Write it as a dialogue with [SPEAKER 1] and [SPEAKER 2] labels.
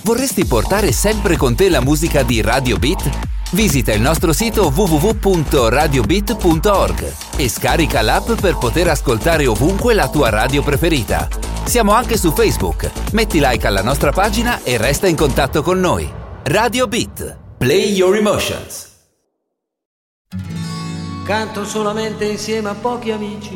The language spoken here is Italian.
[SPEAKER 1] Vorresti portare sempre con te la musica di Radio Beat? Visita il nostro sito www.radiobeat.org e scarica l'app per poter ascoltare ovunque la tua radio preferita. Siamo anche su Facebook. Metti like alla nostra pagina e resta in contatto con noi. Radio Beat. Play your emotions.
[SPEAKER 2] Canto solamente insieme a pochi amici.